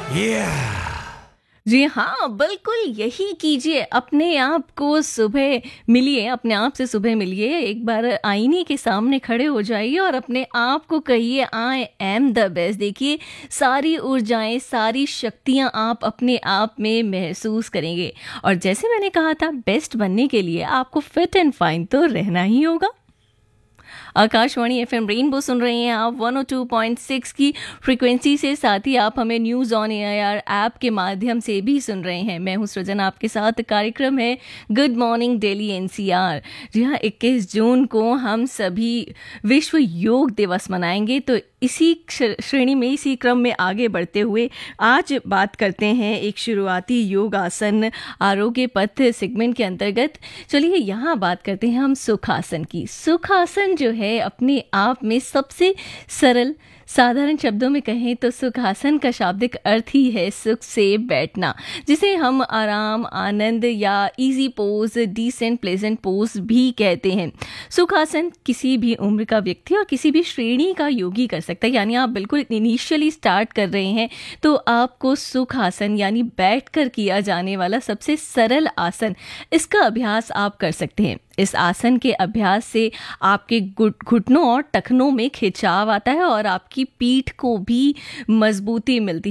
Yeah. जी हाँ, बिल्कुल यही कीजिए। अपने आप को सुबह मिलिए, अपने आप से सुबह मिलिए, एक बार आईने के सामने खड़े हो जाइए और अपने आप को कहिए आई एम द बेस्ट। देखिए, सारी ऊर्जाएं, सारी शक्तियां आप अपने आप में महसूस करेंगे। और जैसे मैंने कहा था, बेस्ट बनने के लिए आपको फिट एंड फाइन तो रहना ही होगा। आकाशवाणी एफएम रेनबो सुन रहे हैं आप 102.6 की फ्रीक्वेंसी से, साथ ही आप हमें न्यूज़ ऑन एयर ऐप के माध्यम से भी सुन रहे हैं। मैं हूं सृजन, आपके साथ कार्यक्रम है गुड मॉर्निंग दिल्ली एनसीआर। जी हाँ, 21 जून को हम सभी विश्व योग दिवस मनाएंगे। तो इसी श्रेणी में, इसी क्रम में आगे बढ़ते हुए आज बात करते हैं एक शुरुआती योग आसन आरोग्य पथ सेगमेंट के अंतर्गत। चलिए यहाँ बात करते हैं हम सुखासन की। सुखासन जो है अपने आप में सबसे सरल, साधारण शब्दों में कहें तो सुखासन का शाब्दिक अर्थ ही है सुख से बैठना, जिसे हम आराम, आनंद या easy pose, decent pleasant pose भी कहते हैं। सुखासन किसी भी उम्र का व्यक्ति और किसी भी श्रेणी का योगी कर सकता है। यानी आप बिल्कुल इनिशियली स्टार्ट कर रहे हैं तो आपको सुखासन यानी बैठकर किया जाने वाला सबसे सरल आसन, इसका अभ्यास आप कर सकते हैं। इस आसन के अभ्यास से आपके घुटनों और टखनों में खिंचाव आता है और आपकी पीठ को भी मजबूती मिलती है।